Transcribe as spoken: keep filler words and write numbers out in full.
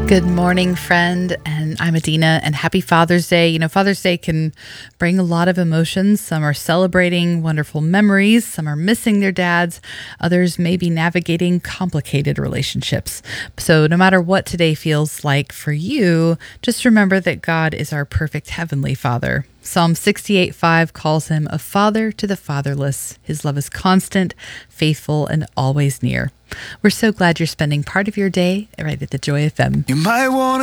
Good morning, friend. And I'm Adina, and happy Father's Day. You know, Father's Day can bring a lot of emotions. Some are celebrating wonderful memories, some are missing their dads, others may be navigating complicated relationships. So, no matter what today feels like for you, just remember that God is our perfect heavenly Father. Psalm sixty-eight five calls him a father to the fatherless. His love is constant, faithful, and always near. We're so glad you're spending part of your day right at the Joy F M. You might want